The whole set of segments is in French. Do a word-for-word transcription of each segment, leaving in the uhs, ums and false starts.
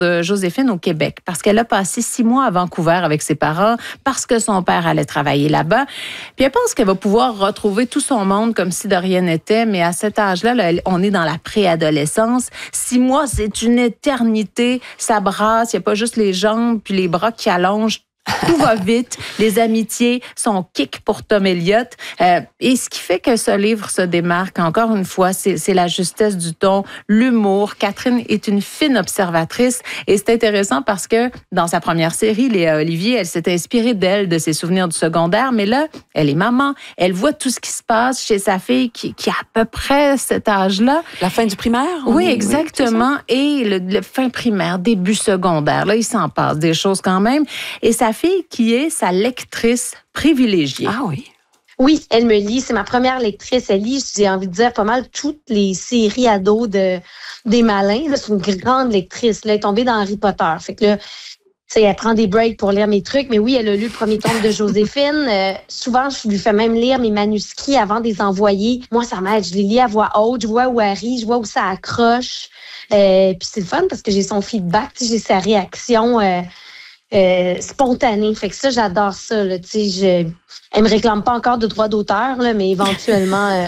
de Joséphine au Québec parce qu'elle a passé six mois à Vancouver avec ses parents parce que son père allait travailler là-bas. Puis elle pense qu'elle va pouvoir retrouver tout son monde comme si de rien n'était, mais à cet âge-là, là, on est dans la préadolescence. Six mois, c'est une éternité. Ça brasse, il n'y a pas juste les jambes puis les bras qui allongent. Tout va vite, les amitiés sont kick pour Tom Elliott. Euh, et ce qui fait que ce livre se démarque, encore une fois, c'est, c'est la justesse du ton, l'humour. Catherine est une fine observatrice et c'est intéressant parce que dans sa première série, Léa Olivier, elle s'est inspirée d'elle, de ses souvenirs du secondaire, mais là, elle est maman, elle voit tout ce qui se passe chez sa fille qui, qui a à peu près cet âge-là. La fin du primaire? Oui, exactement. Oui, et le, le fin primaire, début secondaire, là, il s'en passe des choses quand même. Et sa fille qui est sa lectrice privilégiée. Ah oui. Oui, elle me lit. C'est ma première lectrice. Elle lit, j'ai envie de dire, pas mal toutes les séries ados de, des malins. Là, c'est une grande lectrice. Là, elle est tombée dans Harry Potter. Fait que là, t'sais, elle prend des breaks pour lire mes trucs. Mais oui, elle a lu le premier tome de Joséphine. Euh, souvent, je lui fais même lire mes manuscrits avant de les envoyer. Moi, ça m'aide. Je les lis à voix haute. Je vois où elle rit. Je vois où ça accroche. Euh, puis c'est le fun parce que j'ai son feedback. J'ai sa réaction... Euh, Euh, spontané. Fait que ça, j'adore ça. Là. Je, elle me réclame pas encore de droits d'auteur, là, mais éventuellement, euh,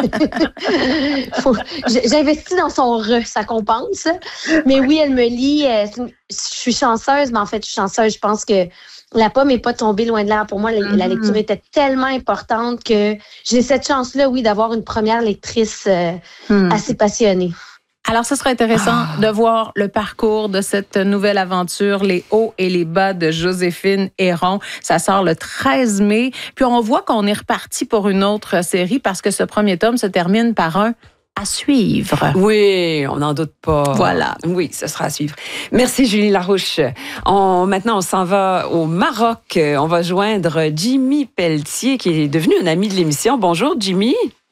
faut, j'investis dans son re, ça compense. Mais oui, elle me lit. Euh, je suis chanceuse, mais en fait, je suis chanceuse. Je pense que la pomme n'est pas tombée loin de l'air. Pour moi, la, mm-hmm. la lecture était tellement importante que j'ai cette chance-là, oui, d'avoir une première lectrice euh, mm. assez passionnée. Alors, ce sera intéressant ah. de voir le parcours de cette nouvelle aventure, les hauts et les bas de Joséphine Héron. Ça sort le treize mai. Puis, on voit qu'on est reparti pour une autre série parce que ce premier tome se termine par un à suivre. Oui, on n'en doute pas. Voilà. Oui, ce sera à suivre. Merci, Julie Larouche. On, maintenant, on s'en va au Maroc. On va joindre Jimmy Pelletier, qui est devenu un ami de l'émission. Bonjour, Jimmy.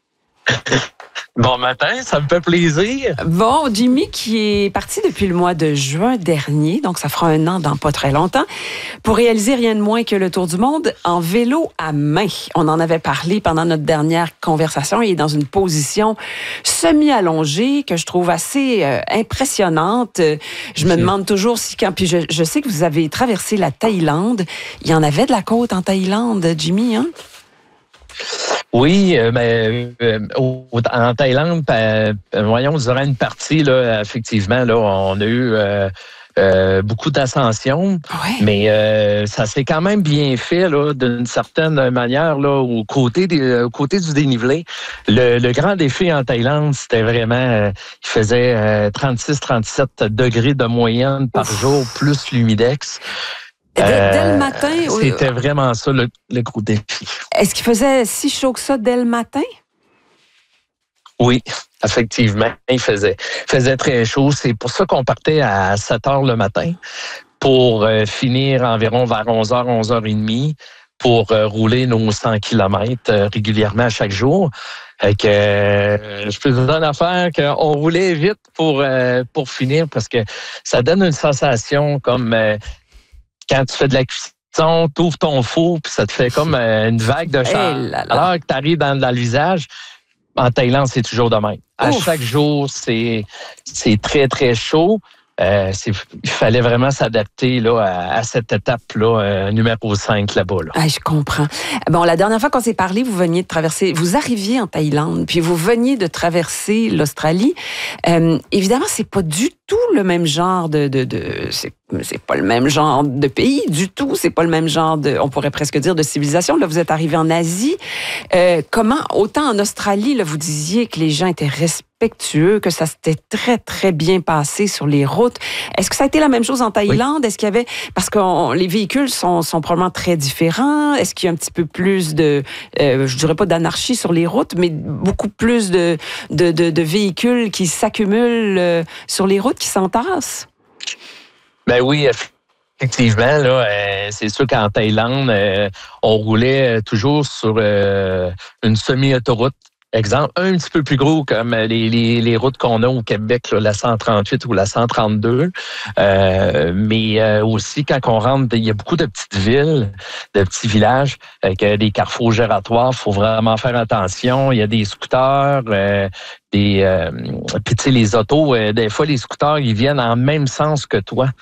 Bon matin, ça me fait plaisir. Bon, Jimmy qui est parti depuis le mois de juin dernier, donc ça fera un an dans pas très longtemps, pour réaliser rien de moins que le tour du monde en vélo à main. On en avait parlé pendant notre dernière conversation. Il est dans une position semi-allongée que je trouve assez euh, impressionnante. Je me demande toujours si quand... Puis je, je sais que vous avez traversé la Thaïlande. Il y en avait de la côte en Thaïlande, Jimmy, hein? Oui, euh, mais euh, en Thaïlande, euh, voyons, durant une partie, là, effectivement, là, on a eu euh, euh, beaucoup d'ascension, ouais. mais euh, ça s'est quand même bien fait, là, d'une certaine manière, là, au côté des, au côté du dénivelé. Le, le grand défi en Thaïlande, c'était vraiment, euh, il faisait euh, trente-six à trente-sept degrés de moyenne par Ouf. jour, plus l'humidex. Dès, dès le matin? Euh, c'était vraiment ça le, le gros défi. Est-ce qu'il faisait si chaud que ça dès le matin? Oui, effectivement, il faisait, faisait très chaud. C'est pour ça qu'on partait à sept heures le matin pour euh, finir environ vers onze heures, onze heures trente pour euh, rouler nos cent kilomètres euh, régulièrement chaque jour. Fait que euh, je peux vous donner affaire qu'on roulait vite pour, euh, pour finir parce que ça donne une sensation comme... Euh, quand tu fais de la cuisson, tu ouvres ton four, puis ça te fait comme une vague de chaleur. Hey là là. Alors que tu arrives dans, dans le visage, en Thaïlande, c'est toujours de même. À Ouf. chaque jour, c'est, c'est très, très chaud. Euh, c'est, il fallait vraiment s'adapter là, à, à cette étape-là, euh, numéro cinq là-bas. Là. Ah, je comprends. Bon, la dernière fois qu'on s'est parlé, vous veniez de traverser, vous arriviez en Thaïlande, puis vous veniez de traverser l'Australie. Euh, évidemment, c'est pas du tout le même genre de... de, de c'est, c'est pas le même genre de pays du tout. C'est pas le même genre de, on pourrait presque dire, de civilisation. Là, vous êtes arrivé en Asie. Euh, comment, autant en Australie, là, vous disiez que les gens étaient respectueux, que ça s'était très, très bien passé sur les routes. Est-ce que ça a été la même chose en Thaïlande? Oui. Est-ce qu'il y avait... Parce que on, les véhicules sont, sont probablement très différents. Est-ce qu'il y a un petit peu plus de... Euh, je dirais pas d'anarchie sur les routes, mais beaucoup plus de, de, de, de véhicules qui s'accumulent euh, sur les routes, qui s'entassent? Ben oui, effectivement, là, euh, c'est sûr qu'en Thaïlande, euh, on roulait toujours sur euh, une semi-autoroute. Exemple, un petit peu plus gros comme les, les, les routes qu'on a au Québec, là, la cent trente-huit ou la cent trente-deux. Euh, mais euh, aussi, quand on rentre, il y a beaucoup de petites villes, de petits villages avec euh, des carrefours gératoires. Il faut vraiment faire attention. Il y a des scooters, euh, des... Euh, puis tu sais, les autos, euh, des fois, les scooters, ils viennent en même sens que toi.